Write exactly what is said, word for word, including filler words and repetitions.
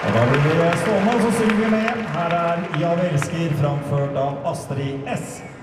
Og da blir vi stående, og så synger vi med. Her er Ja, vi elsker, framført av Astrid S.